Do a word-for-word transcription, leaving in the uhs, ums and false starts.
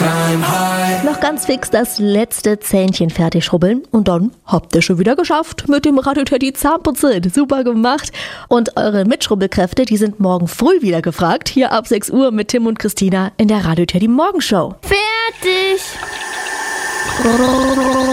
Noch ganz fix das letzte Zähnchen fertig schrubbeln und dann habt ihr schon wieder geschafft mit dem Radio Teddy Zahnputzen. Super gemacht. Und eure Mitschrubbelkräfte, die sind morgen früh wieder gefragt. Hier ab sechs Uhr mit Tim und Christina in der Radio Teddy Morgenshow. Fertig!